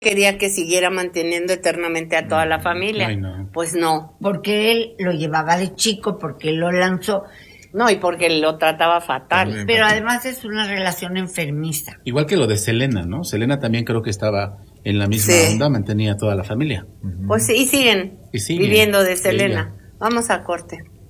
quería que siguiera manteniendo eternamente a toda la familia. Ay, no. Pues no. Porque él lo llevaba de chico, porque él lo lanzó. No, y porque lo trataba fatal. Pero además es una relación enfermiza. Igual que lo de Selena, ¿no? Selena también creo que estaba en la misma onda, mantenía a toda la familia. Pues sí, y siguen viviendo de Selena. Vamos a corte.